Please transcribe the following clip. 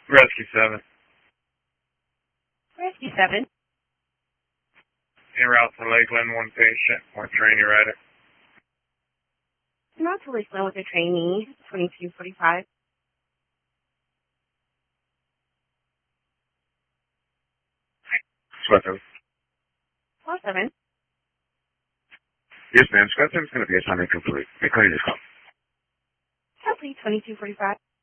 Rescue 7. Rescue 7. En route to Lakeland, one patient, one trainee rider. En route to Lakeland with a trainee, 2245. Squad 7. Squad 7. Yes, ma'am. Squad 7 is going to be assignment complete. May I call you this call? Complete 2245.